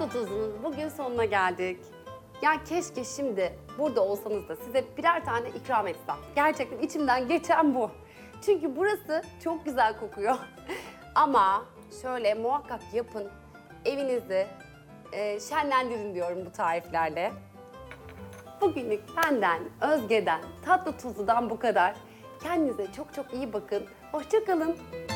Tatlı tuzunun bugün sonuna geldik. Ya keşke şimdi burada olsanız da size birer tane ikram etsem. Gerçekten içimden geçen bu. Çünkü burası çok güzel kokuyor. Ama şöyle muhakkak yapın. Evinizi şenlendirin diyorum bu tariflerle. Bugünlük benden, Özge'den, Tatlı Tuzlu'dan bu kadar. Kendinize çok çok iyi bakın. Hoşça kalın.